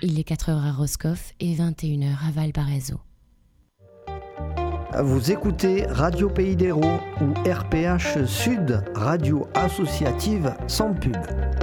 Il est 4h à Roscoff et 21h à Valparaiso. Vous écoutez Radio Pays d'Hérault ou RPH Sud, radio associative sans pub.